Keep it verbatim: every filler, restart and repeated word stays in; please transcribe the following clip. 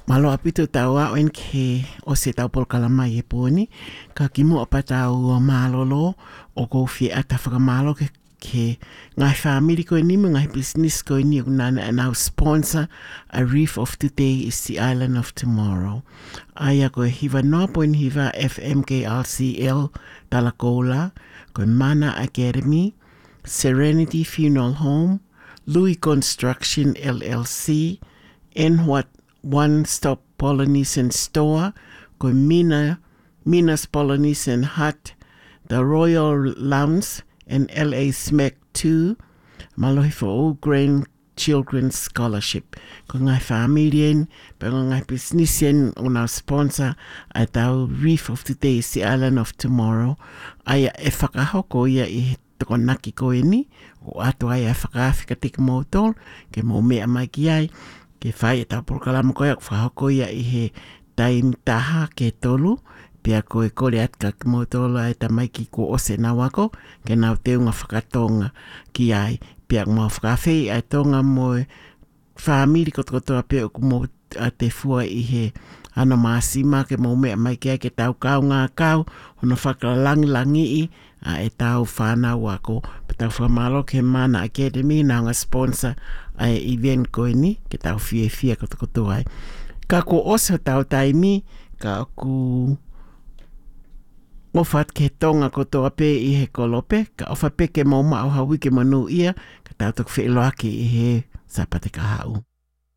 Malo apito tawa en ke o se tau pol kalama e poni ka kimu apa tau o malolo o ko fi ata whakamalo ke ke ngai family ko ni ngai business ko ni unana and our sponsor a reef of today is the island of tomorrow. Aya ko hiva no point hiva F M K R C L Talakola ko Mana Academy, Serenity Funeral Home, Louis Construction L L C, and what One Stop Polynesian Store, ko Mina, Mina's Polynesian Hut, the Royal Lounge, and L A Smack two, malohi for all grandchildren scholarship. Ko ngai familien, pero ngai businessen on our sponsor at our Reef of Today, the Island of Tomorrow. Aya e whakahoko ia i toko naki ko e ni, o ato aya e whakawhika tika mautol, ke mo mea mai ki ai, ke whai e tau porokalama koe ak whahoko ia i he taim taha ke tolu, pia koe kore atka ki motola e tamai ki ko ose na wako, ke nau te unga whakatonga ki ai, pia mo whakawhi ai tonga mo whamiri koto koto a pia ku mo a te fua i he ano maasima ke mo mea mai ki ai ke tau kau ngā kau, hono whakalangi langi i, a e tau whanau wako, pa tau whamalo ke Mana Academy na nga sponsor ai event koe ni, ke tau fie fia koto koto ai. Ka ko oso tau taimi, ka ku ofat ke tonga koto ape i he kolope, ka ofa pe ke mauma au hawi ke manu ia, ka tau tuk whi loaki i he sapate ka hau.